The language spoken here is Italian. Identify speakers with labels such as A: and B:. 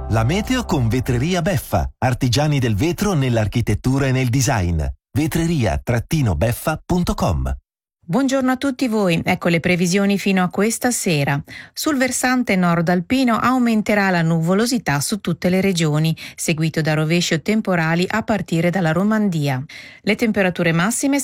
A: La meteo con Vetreria Beffa, artigiani del vetro nell'architettura e nel design. Vetreria-beffa.com.
B: Buongiorno a tutti voi, ecco le previsioni fino a questa sera. Sul versante nord alpino aumenterà la nuvolosità su tutte le regioni, seguito da rovesci o temporali a partire dalla Romandia. Le temperature massime